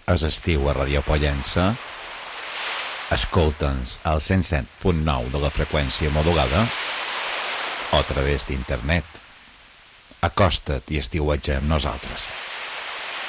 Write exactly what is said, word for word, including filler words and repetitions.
És estiu a Radio Pollença. Escolta'ns al cent set punt nou de la freqüència modulada o a través d'internet. Acosta't i estiuetja amb nosaltres.